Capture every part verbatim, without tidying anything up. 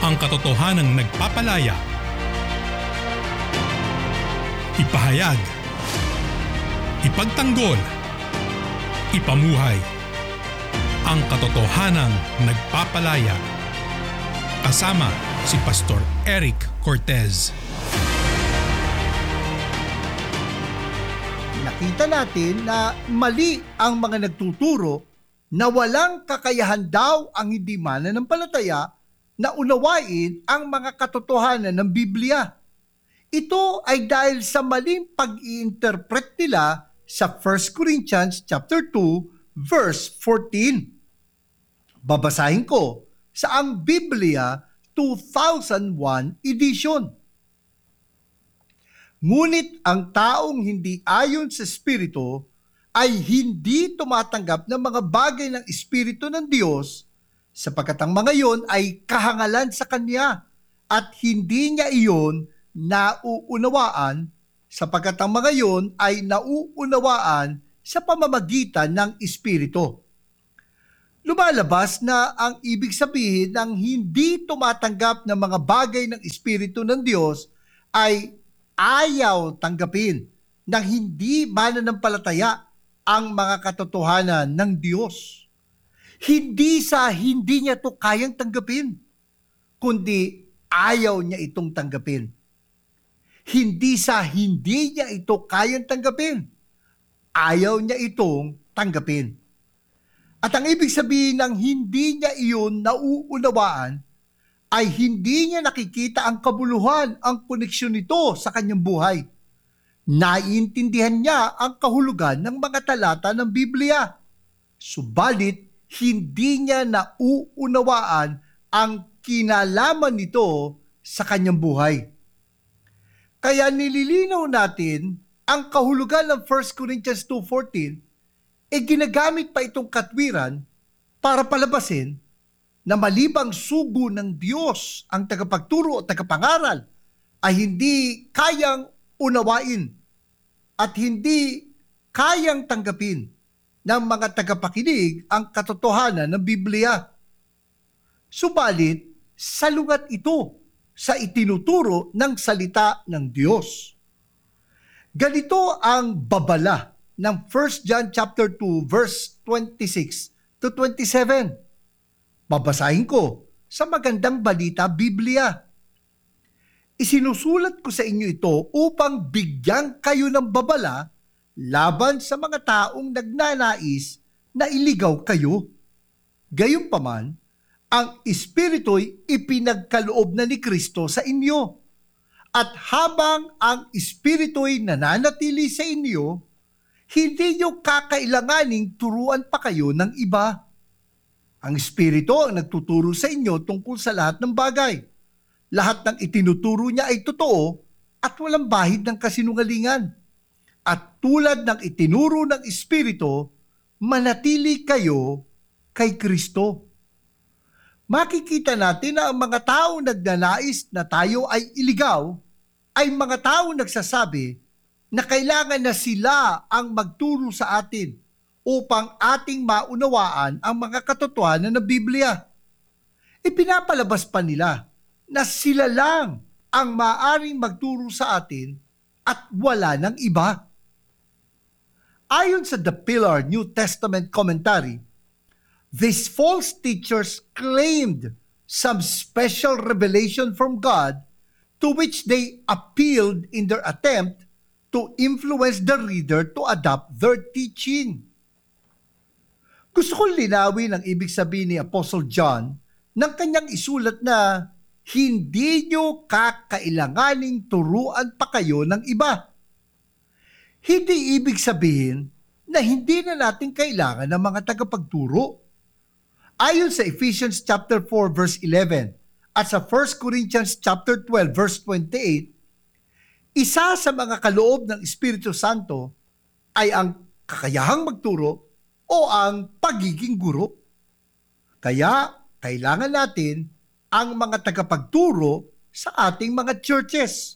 ang katotohanang nagpapalaya. Ipahayag, ipagtanggol, ipamuhay ang katotohanang nagpapalaya. Kasama si Pastor Eric Cortez. Nakita natin na mali ang mga nagtuturo na walang kakayahan daw ang hindi mananampalataya na unawain ang mga katotohanan ng Biblia. Ito ay dahil sa maling pag-iinterpret nila sa First Corinthians chapter two verse fourteen. Babasahin ko sa ang Biblia two thousand one edition. Ngunit ang taong hindi ayon sa Espiritu ay hindi tumatanggap ng mga bagay ng Espiritu ng Diyos, sapagkat ang mga iyon ay kahangalan sa Kanya at hindi niya iyon nauunawaan, sapagkat ang mga iyon ay nauunawaan sa pamamagitan ng Espiritu. Lumalabas na ang ibig sabihin ng hindi tumatanggap ng mga bagay ng Espiritu ng Diyos ay ayaw tanggapin ng hindi mananampalataya ang mga katotohanan ng Diyos. Hindi sa hindi niya ito kayang tanggapin, kundi ayaw niya itong tanggapin. Hindi sa hindi niya ito kayang tanggapin, ayaw niya itong tanggapin. At ang ibig sabihin ng hindi niya iyon nauunawaan ay hindi niya nakikita ang kabuluhan, ang koneksyon nito sa kanyang buhay. Naiintindihan niya ang kahulugan ng mga talata ng Biblia. Subalit, hindi niya nauunawaan ang kinalaman nito sa kanyang buhay. Kaya nililinaw natin ang kahulugan ng First Corinthians two fourteen, e ginagamit pa itong katwiran para palabasin na malibang sugo ng Diyos ang tagapagturo o tagapangaral ay hindi kayang unawain at hindi kayang tanggapin ng mga tagapakinig ang katotohanan ng Biblia. Subalit, salungat ito sa itinuturo ng salita ng Diyos. Ganito ang babala ng First John chapter two verse twenty-six to twenty-seven. Babasahin ko sa Magandang Balita Biblia. Isinusulat ko sa inyo ito upang bigyan kayo ng babala laban sa mga taong nagnanais na iligaw kayo. Gayunpaman, ang Espiritu'y ipinagkaloob na ni Kristo sa inyo. At habang ang Espiritu'y nananatili sa inyo, hindi nyo kakailanganing turuan pa kayo ng iba. Ang Espiritu ang nagtuturo sa inyo tungkol sa lahat ng bagay. Lahat ng itinuturo niya ay totoo at walang bahid ng kasinungalingan. At tulad ng itinuro ng Espiritu, manatili kayo kay Kristo. Makikita natin na ang mga taong nagnanais na tayo ay iligaw ay mga taong nagsasabi na kailangan na sila ang magturo sa atin upang ating maunawaan ang mga katotohanan ng Biblia. Ipinapalabas pa nila na sila lang ang maaaring magturo sa atin at wala ng iba. Ayon sa The Pillar New Testament Commentary, these false teachers claimed some special revelation from God to which they appealed in their attempt to influence the reader to adopt their teaching. Gusto kong linawin ang ibig sabihin ni Apostle John ng kanyang isulat na hindi nyo kakailanganing turuan pa kayo ng iba. Hindi ibig sabihin na hindi na natin kailangan ng mga tagapagturo. Ayon sa Ephesians chapter four verse eleven at sa First Corinthians chapter twelve verse twenty-eight, isa sa mga kaloob ng Espiritu Santo ay ang kakayahang magturo o ang pagiging guro. Kaya kailangan natin ang mga tagapagturo sa ating mga churches.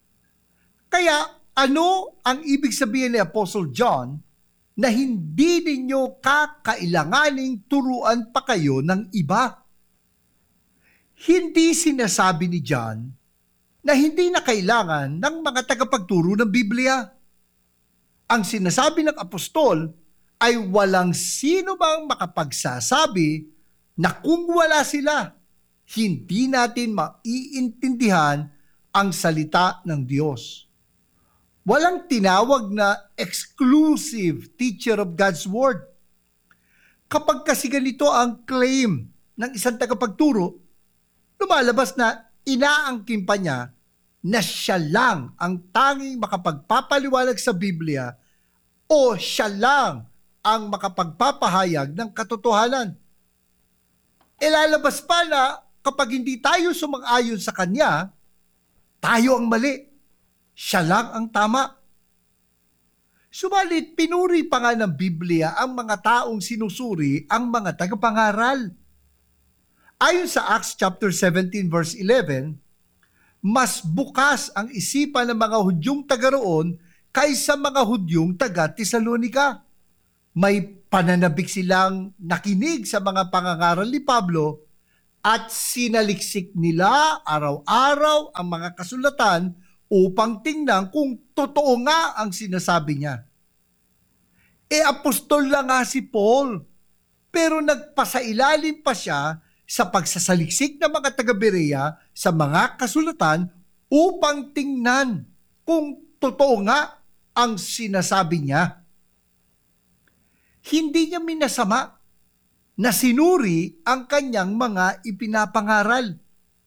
Kaya ano ang ibig sabihin ni Apostle John na hindi ninyo kakailanganing turuan pa kayo ng iba? Hindi sinasabi ni John na hindi na kailangan ng mga tagapagturo ng Biblia. Ang sinasabi ng apostol ay walang sino bang makapagsasabi na kung wala sila, hindi natin maiintindihan ang salita ng Diyos. Walang tinawag na exclusive teacher of God's Word. Kapag kasi ganito ang claim ng isang tagapagturo, lumalabas na inaangkin pa niya na siya lang ang tanging makapagpapaliwanag sa Biblia o siya lang ang makapagpapahayag ng katotohanan. Ilalabas pa na kapag hindi tayo sumang-ayon sa kanya, tayo ang mali. Siya lang ang tama. Subalit, pinuri pa nga ng Biblia ang mga taong sinusuri ang mga tagapangaral. Ayon sa Acts chapter seventeen verse eleven, mas bukas ang isipan ng mga Hudyong taga roon kaysa mga Hudyong taga Tesalonica. May pananabik silang nakinig sa mga pangangaral ni Pablo at sinaliksik nila araw-araw ang mga kasulatan upang tingnan kung totoo nga ang sinasabi niya. E apostol lang nga si Paul, pero nagpasailalim pa siya sa pagsasaliksik ng mga taga-Berea sa mga kasulatan upang tingnan kung totoo nga ang sinasabi niya. Hindi niya minasama na sinuri ang kanyang mga ipinapangaral.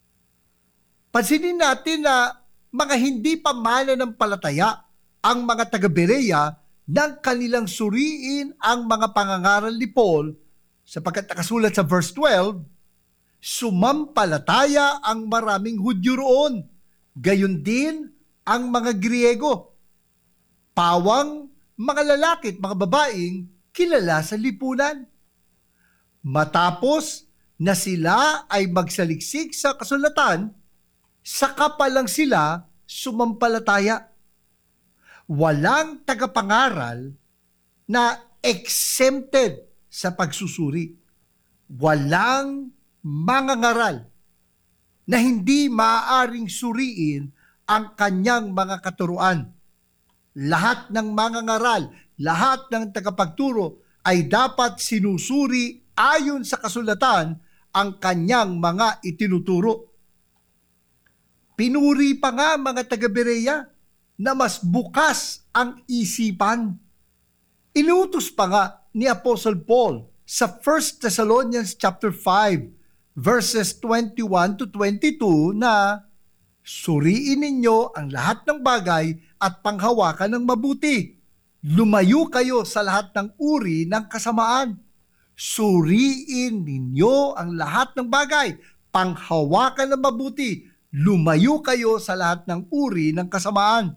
Pansinin natin na mga hindi pa mananampalataya ang mga taga-Berea nang kanilang suriin ang mga pangangaral ni Paul sapagkat nakasulat sa verse twelve, sumampalataya ang maraming Hudyo roon, gayon din ang mga Griego. Pawang mga lalaki at mga babaeng kilala sa lipunan. Matapos na sila ay magsaliksik sa kasulatan, saka pa lang sila sumampalataya. Walang tagapangaral na exempted sa pagsusuri. Walang mangangaral na hindi maaaring suriin ang kanyang mga katuruan. Lahat ng mangangaral, lahat ng tagapagturo ay dapat sinusuri ayon sa kasulatan ang kanyang mga itinuturo. Pinuri pa nga mga taga-Berea na mas bukas ang isipan. Inutos pa nga ni Apostle Paul sa First Thessalonians chapter five verses twenty-one to twenty-two na suriin ninyo ang lahat ng bagay at panghawakan ng mabuti. Lumayo kayo sa lahat ng uri ng kasamaan. Suriin ninyo ang lahat ng bagay, panghawakan ng mabuti. Lumayo kayo sa lahat ng uri ng kasamaan.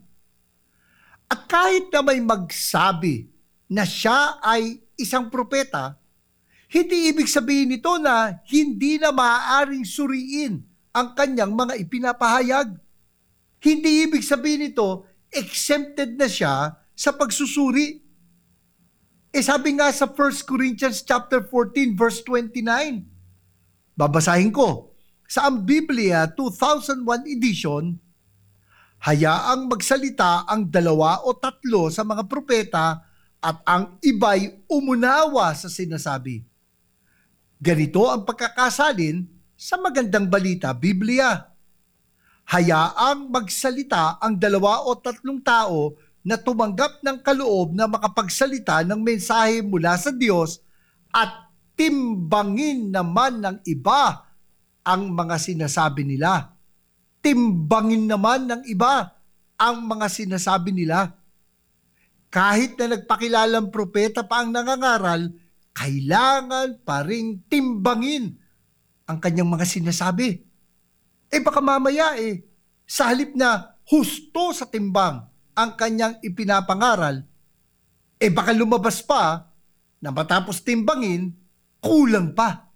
At kahit na may magsabi na siya ay isang propeta, hindi ibig sabihin nito na hindi na maaaring suriin ang kanyang mga ipinapahayag. Hindi ibig sabihin nito exempted na siya sa pagsusuri. Eh sabi nga sa First Corinthians chapter fourteen verse twenty-nine, babasahin ko, sa ang Biblia two thousand one edition, hayaang magsalita ang dalawa o tatlo sa mga propeta at ang iba'y umunawa sa sinasabi. Ganito ang pagkakasalin sa magandang balita, Biblia. Hayaang magsalita ang dalawa o tatlong tao na tumanggap ng kaloob na makapagsalita ng mensahe mula sa Diyos at timbangin naman ng iba ang mga sinasabi nila. Timbangin naman ng iba ang mga sinasabi nila. Kahit na nagpakilalang propeta pa ang nangangaral, kailangan pa ring timbangin ang kanyang mga sinasabi. Eh baka mamaya eh, sa halip na husto sa timbang ang kanyang ipinapangaral, eh baka lumabas pa na matapos timbangin, kulang pa.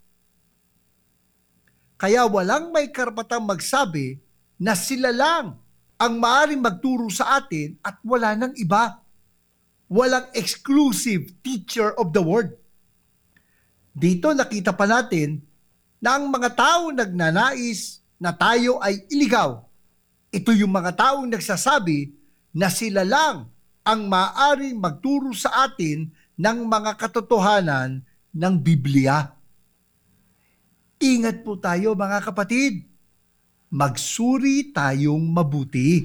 Kaya walang may karapatang magsabi na sila lang ang maaaring magturo sa atin at wala nang iba. Walang exclusive teacher of the word. Dito nakita pa natin na ang mga tao nagnanais na tayo ay iligaw. Ito yung mga taong nagsasabi na sila lang ang maaaring magturo sa atin ng mga katotohanan ng Biblia. Ingat po tayo mga kapatid. Magsuri tayong mabuti.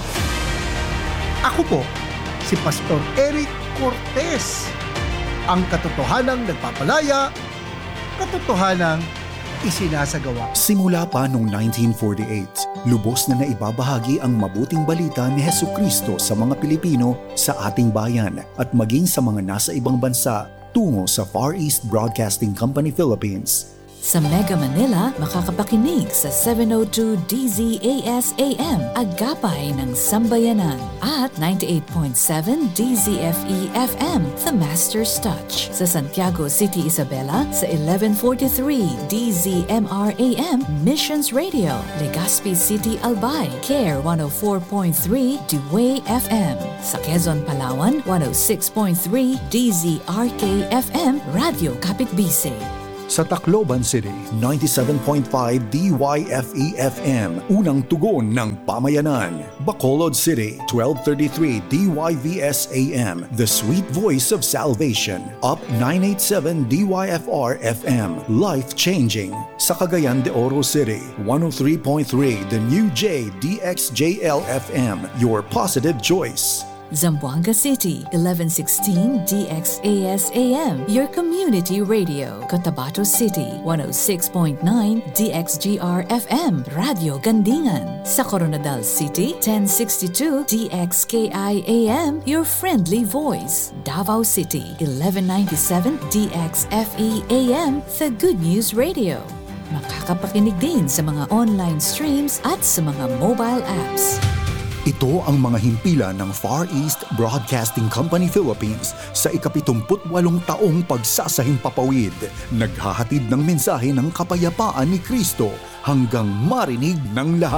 Ako po, si Pastor Eric Cortez. Ang katotohanang nagpapalaya, katotohanang isinasagawa. Simula pa noong nineteen forty-eight, lubos na naibabahagi ang mabuting balita ni Hesukristo sa mga Pilipino sa ating bayan at maging sa mga nasa ibang bansa tungo sa Far East Broadcasting Company Philippines. Sa Mega Manila, makakapakinig sa seven oh two D Z A S A M, Agapay ng Sambayanan, at ninety-eight point seven D Z F E F M, The Master's Touch. Sa Santiago City, Isabela, sa eleven forty-three D Z M R A M, Missions Radio. Legazpi City, Albay, Care one oh four point three Dewey F M. Sa Quezon, Palawan, one oh six point three D Z R K F M, Radio Kapitbisig. Sa Tacloban City, ninety-seven point five D Y F E F M, unang tugon ng pamayanan. Bacolod City, twelve thirty-three D Y V S A M, the sweet voice of salvation. Up nine eighty-seven D Y F R F M, life-changing. Sa Cagayan de Oro City, one oh three point three The New J D X J L F M, your positive choice. Zamboanga City, eleven sixteen D X A S A M, your community radio. Cotabato City, one oh six point nine D X G R F M, Radio Gandingan. Sa Coronadal City, ten sixty-two D X K I A M, your friendly voice. Davao City, eleven ninety-seven D X F E A M, the Good News Radio. Makakapakinig din sa mga online streams at sa mga mobile apps. Ito ang mga himpilan ng Far East Broadcasting Company Philippines sa ikapitumputwalong taong pagsasahing papawid. Naghahatid ng mensahe ng kapayapaan ni Kristo hanggang marinig ng lahat.